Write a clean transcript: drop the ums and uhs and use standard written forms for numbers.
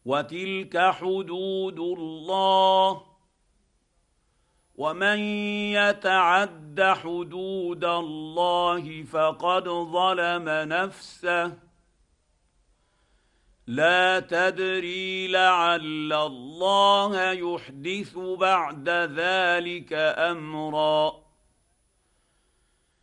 وتلك حدود الله ومن يتعد حدود الله فقد ظلم نفسه لا تدري لعل الله يحدث بعد ذلك امرا